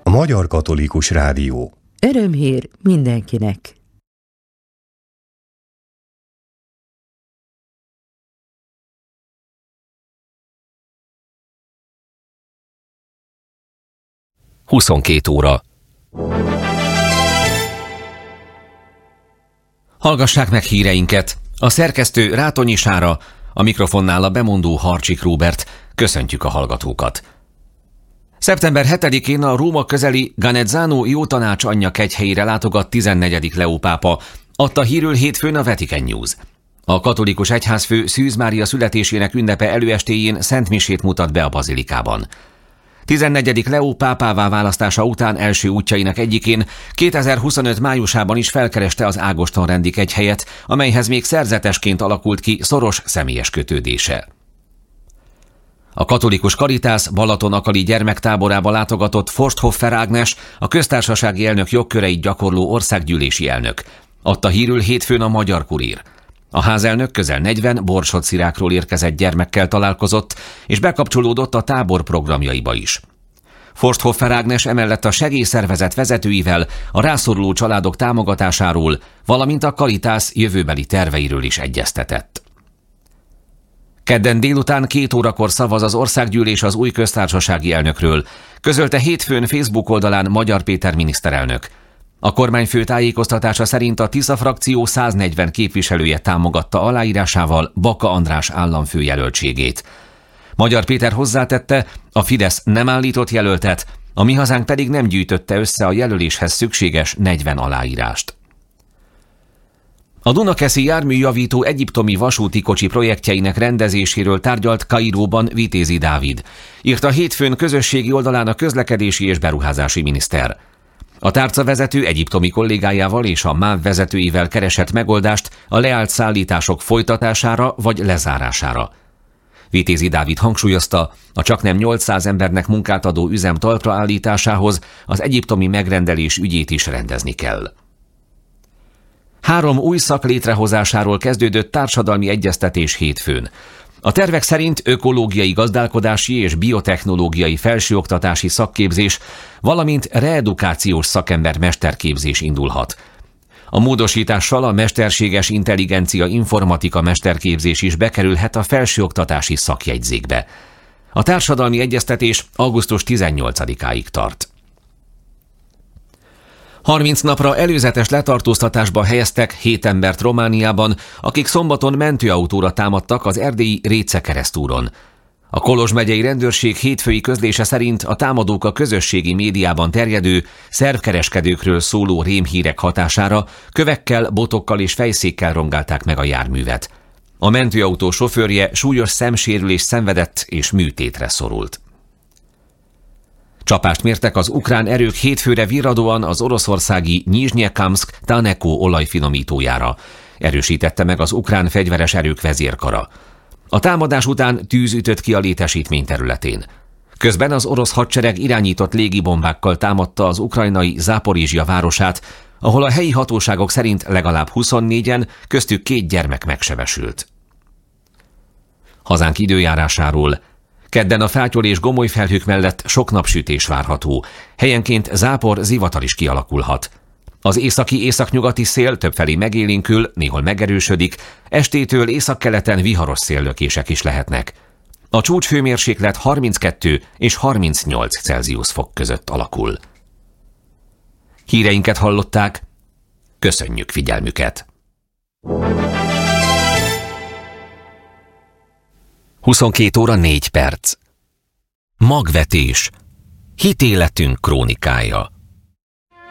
A Magyar Katolikus Rádió. Örömhír mindenkinek! (22 óra). Hallgassák meg híreinket! A szerkesztő Rátonyi Sára, a mikrofonnál a bemondó Harcsik Róbert. Köszöntjük a hallgatókat! Szeptember 7-én a Róma közeli Ganezzano Jótanács anyja kegyhelyére látogat 14. Leó pápa, adta hírül hétfőn a Vatican News. A katolikus egyházfő Szűz Mária születésének ünnepe előestéjén szentmisét mutat be a bazilikában. 14. Leó pápává választása után első útjainak egyikén 2025 májusában is felkereste az Ágoston-rendi kegyhelyet, amelyhez még szerzetesként alakult ki szoros személyes kötődése. A katolikus Caritas Balaton-akali gyermektáborába látogatott Forsthoffer Ágnes, a köztársasági elnök jogköreit gyakorló országgyűlési elnök. Adta hírül hétfőn a Magyar Kurír. A házelnök közel 40 Borsod-Szirákról érkezett gyermekkel találkozott, és bekapcsolódott a tábor programjaiba is. Forsthoffer Ágnes emellett a segélyszervezet vezetőivel a rászoruló családok támogatásáról, valamint a Caritas jövőbeli terveiről is egyeztetett. Kedden délután 2 órakor szavaz az országgyűlés az új köztársasági elnökről, közölte hétfőn Facebook oldalán Magyar Péter miniszterelnök. A kormányfő tájékoztatása szerint a Tisza frakció 140 képviselője támogatta aláírásával Baka András államfőjelöltségét. Magyar Péter hozzátette, a Fidesz nem állított jelöltet, a Mi Hazánk pedig nem gyűjtötte össze a jelöléshez szükséges 40 aláírást. A Dunakeszi járműjavító egyiptomi vasúti kocsi projektjeinek rendezéséről tárgyalt Kairóban Vitézi Dávid, írta hétfőn közösségi oldalán a közlekedési és beruházási miniszter. A tárcavezető egyiptomi kollégájával és a MÁV vezetőivel keresett megoldást a leállt szállítások folytatására vagy lezárására. Vitézi Dávid hangsúlyozta, a csaknem 800 embernek munkát adó üzem talpra állításához az egyiptomi megrendelés ügyét is rendezni kell. 3 új szak létrehozásáról kezdődött társadalmi egyeztetés hétfőn. A tervek szerint ökológiai gazdálkodási és biotechnológiai felsőoktatási szakképzés, valamint reedukációs szakember mesterképzés indulhat. A módosítással a mesterséges intelligencia informatika mesterképzés is bekerülhet a felsőoktatási szakjegyzékbe. A társadalmi egyeztetés augusztus 18-áig tart. 30 napra előzetes letartóztatásba helyeztek 7 embert Romániában, akik szombaton mentőautóra támadtak az erdélyi Réce keresztúron. A Kolozs megyei rendőrség hétfői közlése szerint a támadók a közösségi médiában terjedő, szervkereskedőkről szóló rémhírek hatására kövekkel, botokkal és fejszékkel rongálták meg a járművet. A mentőautó sofőrje súlyos szemsérülést szenvedett és műtétre szorult. Csapást mértek az ukrán erők hétfőre virradóan az oroszországi Nyizsnyekamszk Taneko olajfinomítójára, erősítette meg az ukrán fegyveres erők vezérkara. A támadás után tűz ütött ki a létesítmény területén. Közben az orosz hadsereg irányított légibombákkal támadta az ukrajnai Záporizsja városát, ahol a helyi hatóságok szerint legalább 24-en, köztük 2 gyermek megsebesült. Hazánk időjárásáról. Kedden a fátyol és gomoly felhők mellett sok napsütés várható. Helyenként zápor, zivatar is kialakulhat. Az északi-északnyugati szél többfelé megélénkül, néhol megerősödik, estétől északkeleten viharos széllökések is lehetnek. A csúcshőmérséklet 32 és 38 Celsius fok között alakul. Híreinket hallották, köszönjük figyelmüket! 22 óra 4 perc. Magvetés. Hitéletünk krónikája.